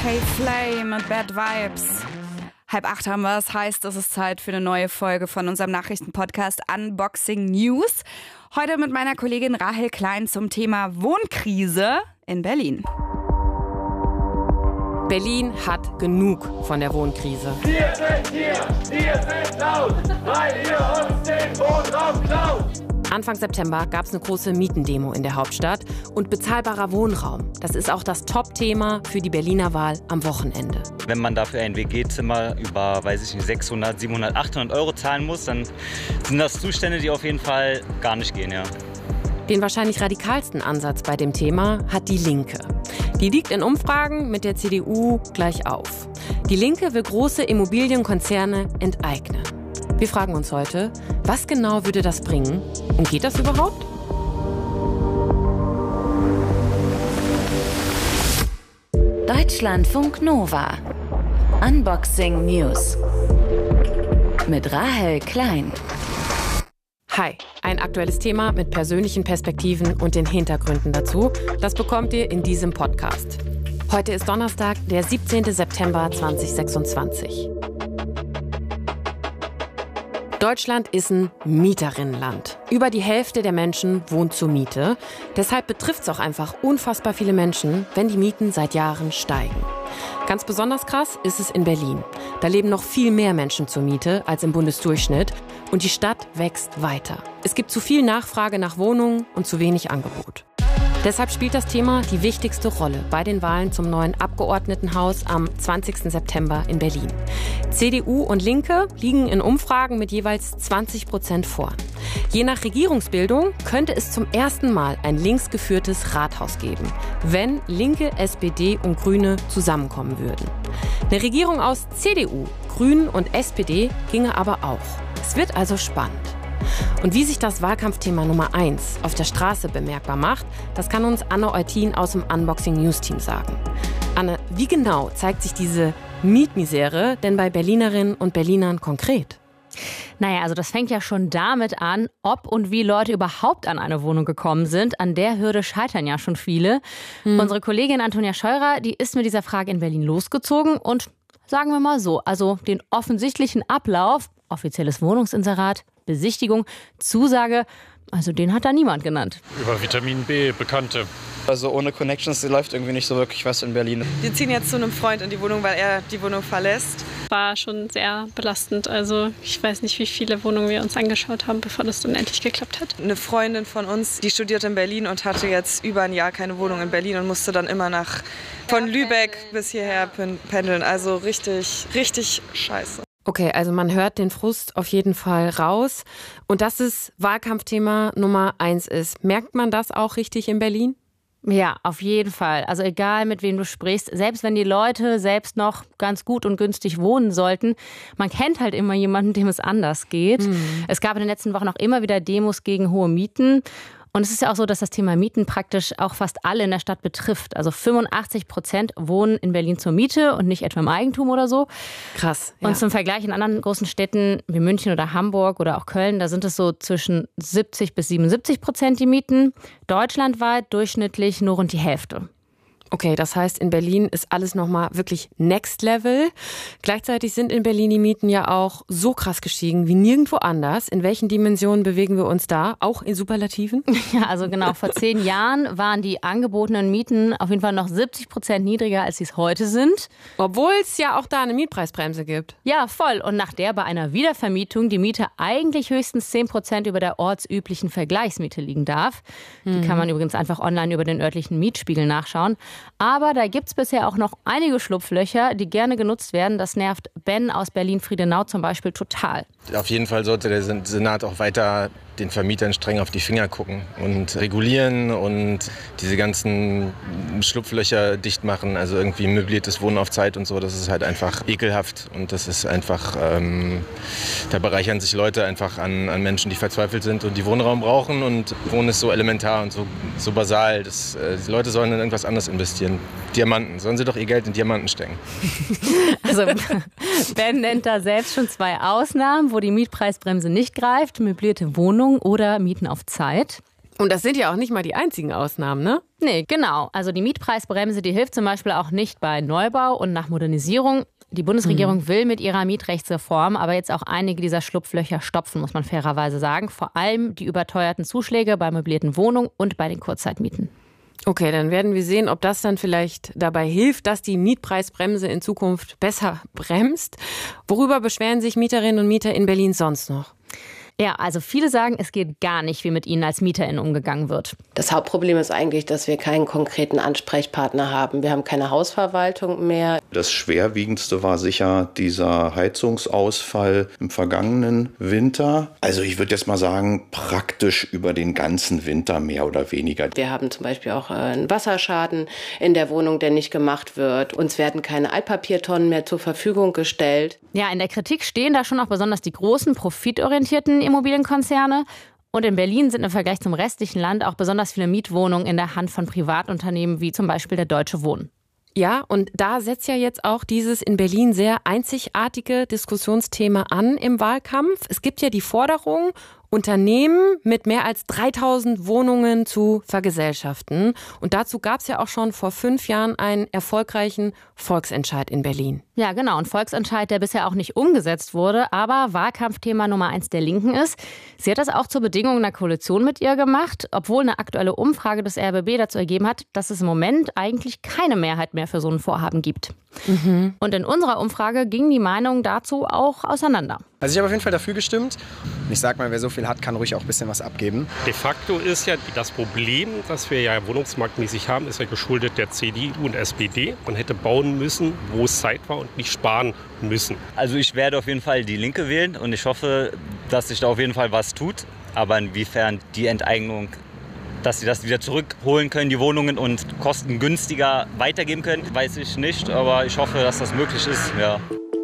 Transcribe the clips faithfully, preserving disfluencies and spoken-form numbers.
K-Flame und Bad Vibes. Halb acht haben wir es, heißt, es ist Zeit für eine neue Folge von unserem Nachrichtenpodcast Unboxing News. Heute mit meiner Kollegin Rahel Klein zum Thema Wohnkrise in Berlin. Berlin hat genug von der Wohnkrise. Wir sind hier, wir sind laut, weil ihr uns den Wohnraum klaut. Anfang September gab es eine große Mietendemo in der Hauptstadt und bezahlbarer Wohnraum. Das ist auch das Top-Thema für die Berliner Wahl am Wochenende. Wenn man dafür ein W G-Zimmer über, weiß ich nicht, sechshundert, siebenhundert, achthundert Euro zahlen muss, dann sind das Zustände, die auf jeden Fall gar nicht gehen, ja. Den wahrscheinlich radikalsten Ansatz bei dem Thema hat die Linke. Die liegt in Umfragen mit der C D U gleich auf. Die Linke will große Immobilienkonzerne enteignen. Wir fragen uns heute, was genau würde das bringen? Und geht das überhaupt? Deutschlandfunk Nova. Unboxing News. Mit Rahel Klein. Hi, ein aktuelles Thema mit persönlichen Perspektiven und den Hintergründen dazu. Das bekommt ihr in diesem Podcast. Heute ist Donnerstag, der siebzehnten September zweitausendsechsundzwanzig. Deutschland ist ein Mieterinnenland. Über die Hälfte der Menschen wohnt zur Miete. Deshalb betrifft es auch einfach unfassbar viele Menschen, wenn die Mieten seit Jahren steigen. Ganz besonders krass ist es in Berlin. Da leben noch viel mehr Menschen zur Miete als im Bundesdurchschnitt. Und die Stadt wächst weiter. Es gibt zu viel Nachfrage nach Wohnungen und zu wenig Angebot. Deshalb spielt das Thema die wichtigste Rolle bei den Wahlen zum neuen Abgeordnetenhaus am zwanzigsten September in Berlin. C D U und Linke liegen in Umfragen mit jeweils zwanzig Prozent vorn. Je nach Regierungsbildung könnte es zum ersten Mal ein links geführtes Rathaus geben, wenn Linke, S P D und Grüne zusammenkommen würden. Eine Regierung aus C D U, Grünen und S P D ginge aber auch. Es wird also spannend. Und wie sich das Wahlkampfthema Nummer eins auf der Straße bemerkbar macht, das kann uns Anne Eutin aus dem Unboxing News Team sagen. Anne, wie genau zeigt sich diese Mietmisere denn bei Berlinerinnen und Berlinern konkret? Naja, also das fängt ja schon damit an, ob und wie Leute überhaupt an eine Wohnung gekommen sind. An der Hürde scheitern ja schon viele. Hm. Unsere Kollegin Antonia Scheurer, die ist mit dieser Frage in Berlin losgezogen und sagen wir mal so, also den offensichtlichen Ablauf, offizielles Wohnungsinserat, Besichtigung, Zusage, also den hat da niemand genannt. Über Vitamin B, Bekannte. Also ohne Connections läuft irgendwie nicht so wirklich was in Berlin. Wir ziehen jetzt zu einem Freund in die Wohnung, weil er die Wohnung verlässt. War schon sehr belastend. Also ich weiß nicht, wie viele Wohnungen wir uns angeschaut haben, bevor das dann endlich geklappt hat. Eine Freundin von uns, die studiert in Berlin und hatte jetzt über ein Jahr keine Wohnung in Berlin und musste dann immer nach von Lübeck bis hierher pendeln. Also richtig, richtig scheiße. Okay, also man hört den Frust auf jeden Fall raus. Und dass es Wahlkampfthema Nummer eins ist, merkt man das auch richtig in Berlin? Ja, auf jeden Fall. Also egal, mit wem du sprichst, selbst wenn die Leute selbst noch ganz gut und günstig wohnen sollten, man kennt halt immer jemanden, dem es anders geht. Mhm. Es gab in den letzten Wochen auch immer wieder Demos gegen hohe Mieten. Und es ist ja auch so, dass das Thema Mieten praktisch auch fast alle in der Stadt betrifft. Also fünfundachtzig Prozent wohnen in Berlin zur Miete und nicht etwa im Eigentum oder so. Krass. Ja. Und zum Vergleich in anderen großen Städten wie München oder Hamburg oder auch Köln, da sind es so zwischen siebzig bis siebenundsiebzig Prozent die Mieten. Deutschlandweit durchschnittlich nur rund die Hälfte. Okay, das heißt, in Berlin ist alles nochmal wirklich Next Level. Gleichzeitig sind in Berlin die Mieten ja auch so krass gestiegen wie nirgendwo anders. In welchen Dimensionen bewegen wir uns da? Auch in Superlativen? Ja, also genau. Vor zehn Jahren waren die angebotenen Mieten auf jeden Fall noch siebzig Prozent niedriger, als sie es heute sind. Obwohl es ja auch da eine Mietpreisbremse gibt. Ja, voll. Und nach der bei einer Wiedervermietung die Miete eigentlich höchstens zehn Prozent über der ortsüblichen Vergleichsmiete liegen darf. Die kann man übrigens einfach online über den örtlichen Mietspiegel nachschauen. Aber da gibt es bisher auch noch einige Schlupflöcher, die gerne genutzt werden. Das nervt Ben aus Berlin-Friedenau zum Beispiel total. Auf jeden Fall sollte der Senat auch weiter den Vermietern streng auf die Finger gucken und regulieren und diese ganzen Schlupflöcher dicht machen. Also irgendwie möbliertes Wohnen auf Zeit und so, das ist halt einfach ekelhaft. Und das ist einfach, ähm, da bereichern sich Leute einfach an, an Menschen, die verzweifelt sind und die Wohnraum brauchen. Und Wohnen ist so elementar und so, so basal. Das, äh, die Leute sollen in irgendwas anderes investieren. Diamanten. Sollen sie doch ihr Geld in Diamanten stecken. Also Ben nennt da selbst schon zwei Ausnahmen, wo die Mietpreisbremse nicht greift. Möblierte Wohnungen oder Mieten auf Zeit. Und das sind ja auch nicht mal die einzigen Ausnahmen, ne? Nee, genau. Also die Mietpreisbremse, die hilft zum Beispiel auch nicht bei Neubau und nach Modernisierung. Die Bundesregierung mhm. will mit ihrer Mietrechtsreform aber jetzt auch einige dieser Schlupflöcher stopfen, muss man fairerweise sagen. Vor allem die überteuerten Zuschläge bei möblierten Wohnungen und bei den Kurzzeitmieten. Okay, dann werden wir sehen, ob das dann vielleicht dabei hilft, dass die Mietpreisbremse in Zukunft besser bremst. Worüber beschweren sich Mieterinnen und Mieter in Berlin sonst noch? Ja, also viele sagen, es geht gar nicht, wie mit ihnen als MieterInnen umgegangen wird. Das Hauptproblem ist eigentlich, dass wir keinen konkreten Ansprechpartner haben. Wir haben keine Hausverwaltung mehr. Das Schwerwiegendste war sicher dieser Heizungsausfall im vergangenen Winter. Also ich würde jetzt mal sagen, praktisch über den ganzen Winter mehr oder weniger. Wir haben zum Beispiel auch einen Wasserschaden in der Wohnung, der nicht gemacht wird. Uns werden keine Altpapiertonnen mehr zur Verfügung gestellt. Ja, in der Kritik stehen da schon auch besonders die großen, profitorientierten Immobilienkonzerne. Und in Berlin sind im Vergleich zum restlichen Land auch besonders viele Mietwohnungen in der Hand von Privatunternehmen wie zum Beispiel der Deutsche Wohnen. Ja, und da setzt ja jetzt auch dieses in Berlin sehr einzigartige Diskussionsthema an im Wahlkampf. Es gibt ja die Forderung, Unternehmen mit mehr als dreitausend Wohnungen zu vergesellschaften. Und dazu gab es ja auch schon vor fünf Jahren einen erfolgreichen Volksentscheid in Berlin. Ja, genau. Ein Volksentscheid, der bisher auch nicht umgesetzt wurde, aber Wahlkampfthema Nummer eins der Linken ist. Sie hat das auch zur Bedingung einer Koalition mit ihr gemacht, obwohl eine aktuelle Umfrage des R B B dazu ergeben hat, dass es im Moment eigentlich keine Mehrheit mehr für so ein Vorhaben gibt. Mhm. Und in unserer Umfrage gingen die Meinungen dazu auch auseinander. Also ich habe auf jeden Fall dafür gestimmt. Ich sag mal, wer so viel hat, kann ruhig auch ein bisschen was abgeben. De facto ist ja das Problem, das wir ja wohnungsmarktmäßig haben, ist ja geschuldet der C D U und S P D. Man hätte bauen müssen, wo es Zeit war und nicht sparen müssen. Also ich werde auf jeden Fall die Linke wählen und ich hoffe, dass sich da auf jeden Fall was tut. Aber inwiefern die Enteignung, dass sie das wieder zurückholen können, die Wohnungen, und kostengünstiger weitergeben können, weiß ich nicht. Aber ich hoffe, dass das möglich ist, ja.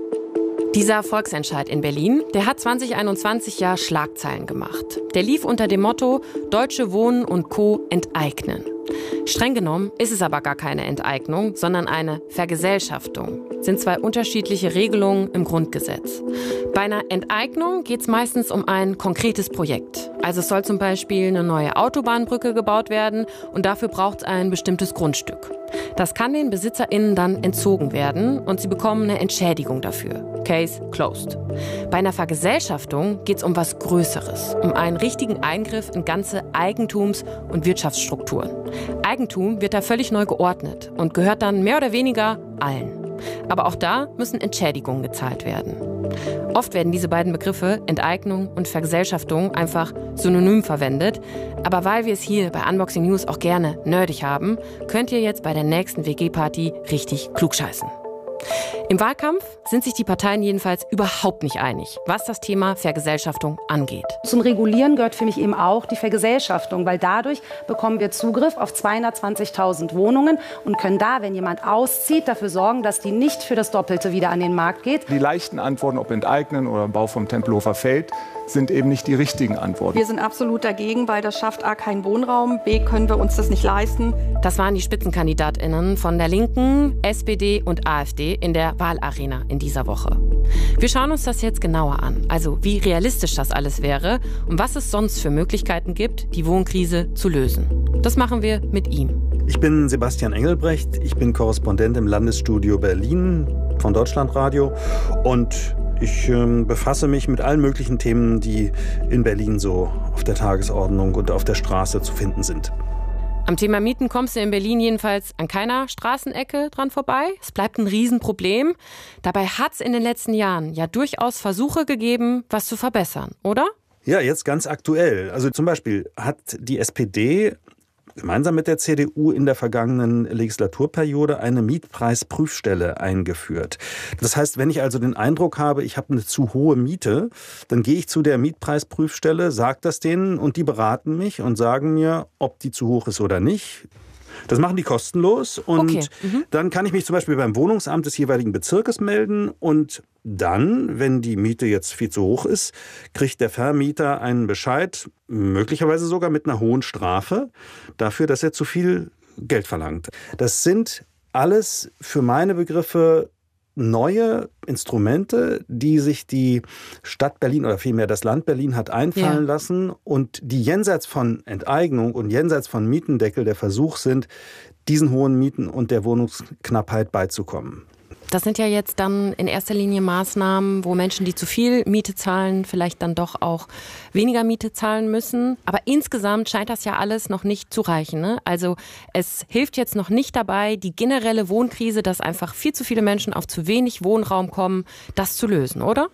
Dieser Volksentscheid in Berlin, der hat zwanzig einundzwanzig ja Schlagzeilen gemacht. Der lief unter dem Motto Deutsche Wohnen und Co. enteignen. Streng genommen ist es aber gar keine Enteignung, sondern eine Vergesellschaftung. Das sind zwei unterschiedliche Regelungen im Grundgesetz. Bei einer Enteignung geht es meistens um ein konkretes Projekt. Also es soll zum Beispiel eine neue Autobahnbrücke gebaut werden und dafür braucht es ein bestimmtes Grundstück. Das kann den BesitzerInnen dann entzogen werden und sie bekommen eine Entschädigung dafür. Case closed. Bei einer Vergesellschaftung geht es um was Größeres, um einen richtigen Eingriff in ganze Eigentums- und Wirtschaftsstrukturen. Eigentum wird da völlig neu geordnet und gehört dann mehr oder weniger allen. Aber auch da müssen Entschädigungen gezahlt werden. Oft werden diese beiden Begriffe, Enteignung und Vergesellschaftung, einfach synonym verwendet. Aber weil wir es hier bei Unboxing News auch gerne nerdig haben, könnt ihr jetzt bei der nächsten W G-Party richtig klugscheißen. Im Wahlkampf sind sich die Parteien jedenfalls überhaupt nicht einig, was das Thema Vergesellschaftung angeht. Zum Regulieren gehört für mich eben auch die Vergesellschaftung, weil dadurch bekommen wir Zugriff auf zweihundertzwanzigtausend Wohnungen und können da, wenn jemand auszieht, dafür sorgen, dass die nicht für das Doppelte wieder an den Markt geht. Die leichten Antworten, ob enteignen oder Bau vom Tempelhofer Feld, sind eben nicht die richtigen Antworten. Wir sind absolut dagegen, weil das schafft A, keinen Wohnraum, B, können wir uns das nicht leisten. Das waren die SpitzenkandidatInnen von der Linken, S P D und AfD in der Wahlarena in dieser Woche. Wir schauen uns das jetzt genauer an, also wie realistisch das alles wäre und was es sonst für Möglichkeiten gibt, die Wohnkrise zu lösen. Das machen wir mit ihm. Ich bin Sebastian Engelbrecht, ich bin Korrespondent im Landesstudio Berlin von Deutschlandradio und ich äh, befasse mich mit allen möglichen Themen, die in Berlin so auf der Tagesordnung und auf der Straße zu finden sind. Am Thema Mieten kommst du in Berlin jedenfalls an keiner Straßenecke dran vorbei. Es bleibt ein Riesenproblem. Dabei hat es in den letzten Jahren ja durchaus Versuche gegeben, was zu verbessern, oder? Ja, jetzt ganz aktuell. Also zum Beispiel hat die S P D gemeinsam mit der C D U in der vergangenen Legislaturperiode eine Mietpreisprüfstelle eingeführt. Das heißt, wenn ich also den Eindruck habe, ich habe eine zu hohe Miete, dann gehe ich zu der Mietpreisprüfstelle, sage das denen und die beraten mich und sagen mir, ob die zu hoch ist oder nicht. Das machen die kostenlos und okay. mhm. dann kann ich mich zum Beispiel beim Wohnungsamt des jeweiligen Bezirkes melden und dann, wenn die Miete jetzt viel zu hoch ist, kriegt der Vermieter einen Bescheid, möglicherweise sogar mit einer hohen Strafe, dafür, dass er zu viel Geld verlangt. Das sind alles für meine Begriffe neue Instrumente, die sich die Stadt Berlin oder vielmehr das Land Berlin hat einfallen ja. lassen und die jenseits von Enteignung und jenseits von Mietendeckel der Versuch sind, diesen hohen Mieten und der Wohnungsknappheit beizukommen. Das sind ja jetzt dann in erster Linie Maßnahmen, wo Menschen, die zu viel Miete zahlen, vielleicht dann doch auch weniger Miete zahlen müssen. Aber insgesamt scheint das ja alles noch nicht zu reichen, ne? Also es hilft jetzt noch nicht dabei, die generelle Wohnkrise, dass einfach viel zu viele Menschen auf zu wenig Wohnraum kommen, das zu lösen, oder?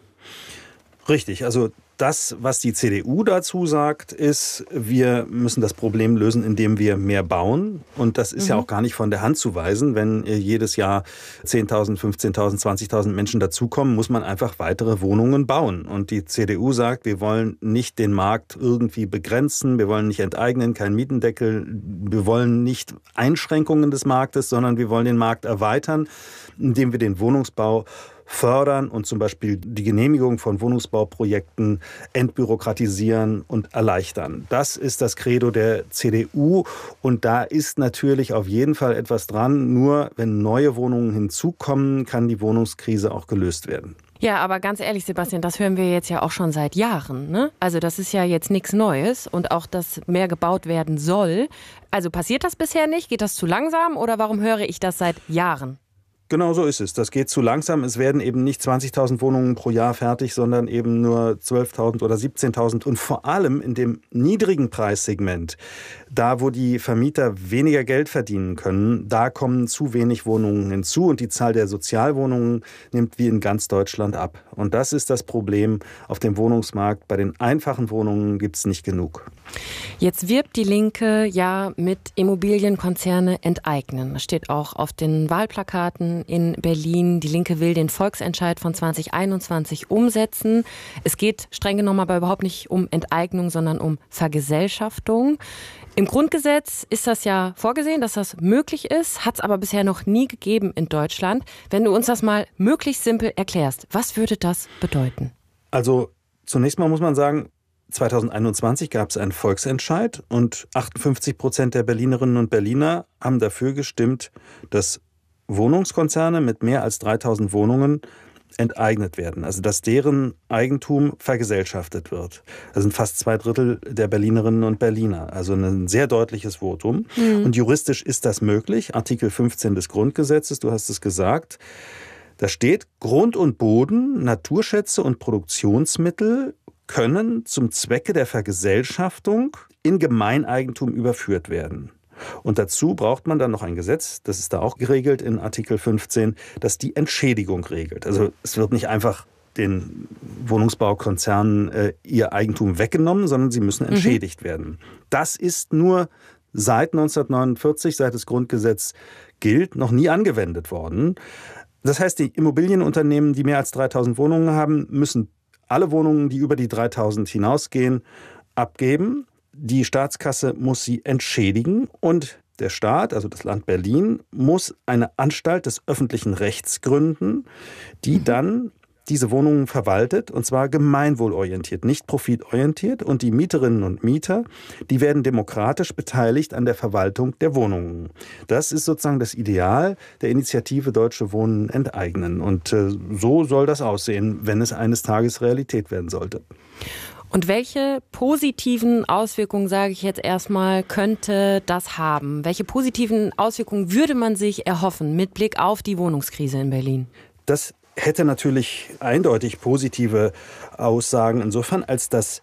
Richtig, also das, was die C D U dazu sagt, ist, wir müssen das Problem lösen, indem wir mehr bauen. Und das ist mhm. ja auch gar nicht von der Hand zu weisen. Wenn jedes Jahr zehntausend, fünfzehntausend, zwanzigtausend Menschen dazukommen, muss man einfach weitere Wohnungen bauen. Und die C D U sagt, wir wollen nicht den Markt irgendwie begrenzen, wir wollen nicht enteignen, keinen Mietendeckel, wir wollen nicht Einschränkungen des Marktes, sondern wir wollen den Markt erweitern, indem wir den Wohnungsbau fördern und zum Beispiel die Genehmigung von Wohnungsbauprojekten entbürokratisieren und erleichtern. Das ist das Credo der C D U und da ist natürlich auf jeden Fall etwas dran. Nur wenn neue Wohnungen hinzukommen, kann die Wohnungskrise auch gelöst werden. Ja, aber ganz ehrlich, Sebastian, das hören wir jetzt ja auch schon seit Jahren, ne? Also das ist ja jetzt nichts Neues und auch, dass mehr gebaut werden soll. Also passiert das bisher nicht? Geht das zu langsam oder warum höre ich das seit Jahren? Genau so ist es. Das geht zu langsam. Es werden eben nicht zwanzigtausend Wohnungen pro Jahr fertig, sondern eben nur zwölftausend oder siebzehntausend. Und vor allem in dem niedrigen Preissegment, da wo die Vermieter weniger Geld verdienen können, da kommen zu wenig Wohnungen hinzu. Und die Zahl der Sozialwohnungen nimmt wie in ganz Deutschland ab. Und das ist das Problem auf dem Wohnungsmarkt. Bei den einfachen Wohnungen gibt es nicht genug. Jetzt wirbt die Linke ja mit Immobilienkonzerne enteignen. Das steht auch auf den Wahlplakaten in Berlin. Die Linke will den Volksentscheid von zwanzig einundzwanzig umsetzen. Es geht streng genommen aber überhaupt nicht um Enteignung, sondern um Vergesellschaftung. Im Grundgesetz ist das ja vorgesehen, dass das möglich ist, hat es aber bisher noch nie gegeben in Deutschland. Wenn du uns das mal möglichst simpel erklärst, was würde das bedeuten? Also zunächst mal muss man sagen, zwanzig einundzwanzig gab es einen Volksentscheid und achtundfünfzig Prozent der Berlinerinnen und Berliner haben dafür gestimmt, dass Wohnungskonzerne mit mehr als dreitausend Wohnungen enteignet werden. Also dass deren Eigentum vergesellschaftet wird. Das sind fast zwei Drittel der Berlinerinnen und Berliner. Also ein sehr deutliches Votum. Mhm. Und juristisch ist das möglich. Artikel fünfzehn des Grundgesetzes, du hast es gesagt. Da steht, Grund und Boden, Naturschätze und Produktionsmittel können zum Zwecke der Vergesellschaftung in Gemeineigentum überführt werden. Und dazu braucht man dann noch ein Gesetz, das ist da auch geregelt in Artikel fünfzehn, das die Entschädigung regelt. Also es wird nicht einfach den Wohnungsbaukonzernen äh, ihr Eigentum weggenommen, sondern sie müssen entschädigt mhm. werden. Das ist nur seit neunzehnhundertneunundvierzig, seit das Grundgesetz gilt, noch nie angewendet worden. Das heißt, die Immobilienunternehmen, die mehr als dreitausend Wohnungen haben, müssen alle Wohnungen, die über die dreitausend hinausgehen, abgeben. Die Staatskasse muss sie entschädigen und der Staat, also das Land Berlin, muss eine Anstalt des öffentlichen Rechts gründen, die dann diese Wohnungen verwaltet, und zwar gemeinwohlorientiert, nicht profitorientiert. Und die Mieterinnen und Mieter, die werden demokratisch beteiligt an der Verwaltung der Wohnungen. Das ist sozusagen das Ideal der Initiative Deutsche Wohnen enteignen. Und äh, so soll das aussehen, wenn es eines Tages Realität werden sollte. Und welche positiven Auswirkungen, sage ich jetzt erstmal, könnte das haben? Welche positiven Auswirkungen würde man sich erhoffen mit Blick auf die Wohnungskrise in Berlin? Das hätte natürlich eindeutig positive Aussagen insofern, als das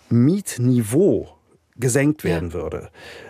Mietniveau gesenkt werden ja. würde.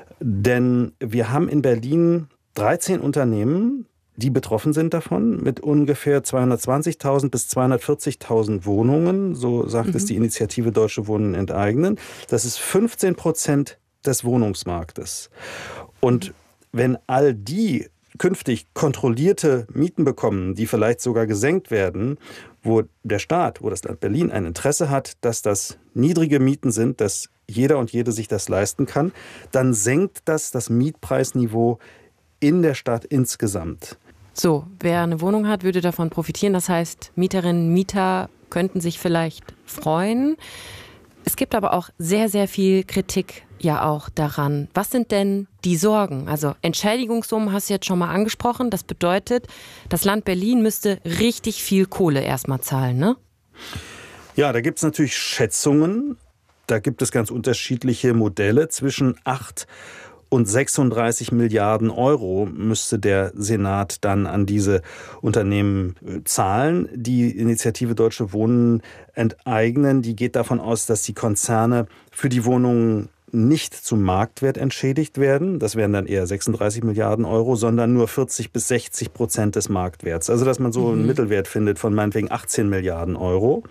Denn wir haben in Berlin dreizehn Unternehmen, die betroffen sind davon, mit ungefähr zweihundertzwanzigtausend bis zweihundertvierzigtausend Wohnungen, so sagt mhm. es die Initiative Deutsche Wohnen enteignen. Das ist fünfzehn Prozent des Wohnungsmarktes. Und wenn all die künftig kontrollierte Mieten bekommen, die vielleicht sogar gesenkt werden, wo der Staat, wo das Land Berlin ein Interesse hat, dass das niedrige Mieten sind, dass jeder und jede sich das leisten kann, dann senkt das das Mietpreisniveau in der Stadt insgesamt. So, wer eine Wohnung hat, würde davon profitieren. Das heißt, Mieterinnen und Mieter könnten sich vielleicht freuen. Es gibt aber auch sehr, sehr viel Kritik ja auch daran. Was sind denn die Sorgen? Also Entschädigungssummen hast du jetzt schon mal angesprochen. Das bedeutet, das Land Berlin müsste richtig viel Kohle erstmal zahlen, ne? Ja, da gibt es natürlich Schätzungen. Da gibt es ganz unterschiedliche Modelle. Zwischen acht und sechsunddreißig Milliarden Euro müsste der Senat dann an diese Unternehmen zahlen. Die Initiative Deutsche Wohnen enteignen, die geht davon aus, dass die Konzerne für die Wohnungen nicht zum Marktwert entschädigt werden. Das wären dann eher sechsunddreißig Milliarden Euro, sondern nur vierzig bis sechzig Prozent des Marktwerts. Also dass man so einen mhm. Mittelwert findet von meinetwegen achtzehn Milliarden Euro.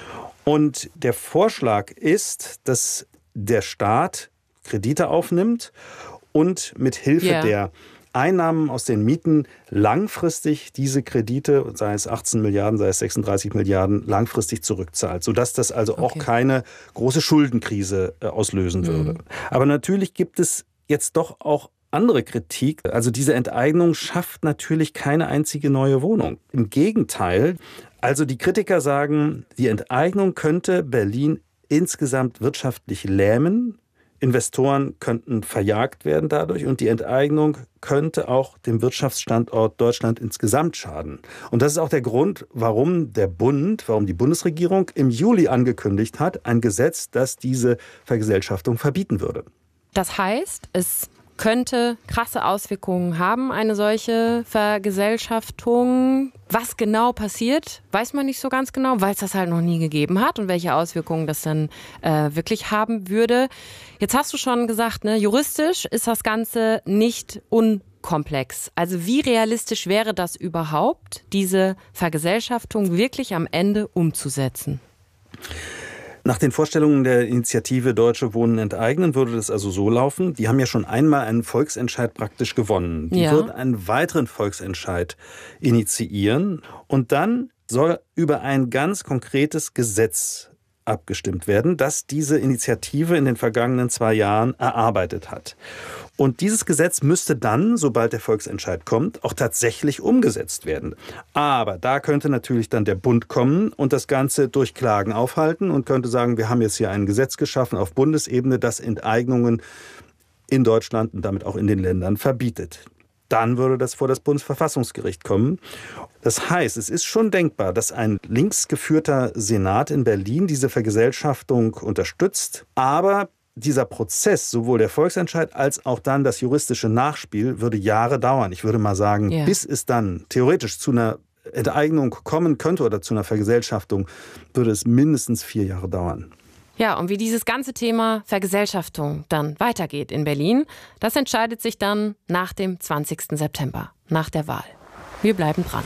Und der Vorschlag ist, dass der Staat Kredite aufnimmt und mit Hilfe yeah. der Einnahmen aus den Mieten langfristig diese Kredite, sei es achtzehn Milliarden, sei es sechsunddreißig Milliarden, langfristig zurückzahlt, sodass das also okay. auch keine große Schuldenkrise auslösen würde. Mhm. Aber natürlich gibt es jetzt doch auch andere Kritik. Also diese Enteignung schafft natürlich keine einzige neue Wohnung. Im Gegenteil, also die Kritiker sagen, die Enteignung könnte Berlin insgesamt wirtschaftlich lähmen. Investoren könnten verjagt werden dadurch und die Enteignung könnte auch dem Wirtschaftsstandort Deutschland insgesamt schaden. Und das ist auch der Grund, warum der Bund, warum die Bundesregierung im Juli angekündigt hat, ein Gesetz, das diese Vergesellschaftung verbieten würde. Das heißt, es könnte krasse Auswirkungen haben, eine solche Vergesellschaftung. Was genau passiert, weiß man nicht so ganz genau, weil es das halt noch nie gegeben hat und welche Auswirkungen das dann äh, wirklich haben würde. Jetzt hast du schon gesagt, ne, juristisch ist das Ganze nicht unkomplex. Also wie realistisch wäre das überhaupt, diese Vergesellschaftung wirklich am Ende umzusetzen? Nach den Vorstellungen der Initiative Deutsche Wohnen enteignen würde das also so laufen. Die haben ja schon einmal einen Volksentscheid praktisch gewonnen. Die ja. würden einen weiteren Volksentscheid initiieren. Und dann soll über ein ganz konkretes Gesetz abgestimmt werden, das diese Initiative in den vergangenen zwei Jahren erarbeitet hat. Und dieses Gesetz müsste dann, sobald der Volksentscheid kommt, auch tatsächlich umgesetzt werden. Aber da könnte natürlich dann der Bund kommen und das Ganze durch Klagen aufhalten und könnte sagen, wir haben jetzt hier ein Gesetz geschaffen auf Bundesebene, das Enteignungen in Deutschland und damit auch in den Ländern verbietet. Dann würde das vor das Bundesverfassungsgericht kommen. Das heißt, es ist schon denkbar, dass ein links geführter Senat in Berlin diese Vergesellschaftung unterstützt. Aber dieser Prozess, sowohl der Volksentscheid als auch dann das juristische Nachspiel, würde Jahre dauern. Ich würde mal sagen, ja. bis es dann theoretisch zu einer Enteignung kommen könnte oder zu einer Vergesellschaftung, würde es mindestens vier Jahre dauern. Ja, und wie dieses ganze Thema Vergesellschaftung dann weitergeht in Berlin, das entscheidet sich dann nach dem zwanzigsten September, nach der Wahl. Wir bleiben dran.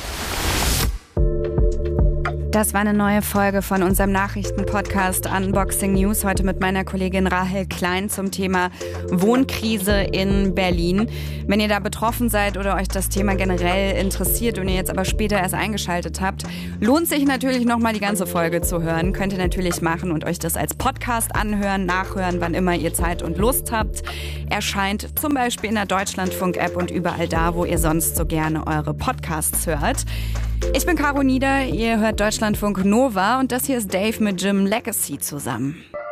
Das war eine neue Folge von unserem Nachrichtenpodcast Unboxing News. Heute mit meiner Kollegin Rahel Klein zum Thema Wohnkrise in Berlin. Wenn ihr da betroffen seid oder euch das Thema generell interessiert und ihr jetzt aber später erst eingeschaltet habt, lohnt sich natürlich nochmal die ganze Folge zu hören. Könnt ihr natürlich machen und euch das als Podcast anhören, nachhören, wann immer ihr Zeit und Lust habt. Erscheint zum Beispiel in der Deutschlandfunk-App und überall da, wo ihr sonst so gerne eure Podcasts hört. Ich bin Caro Nieder, ihr hört Deutschlandfunk Nova und das hier ist Dave mit Jim Legacy zusammen.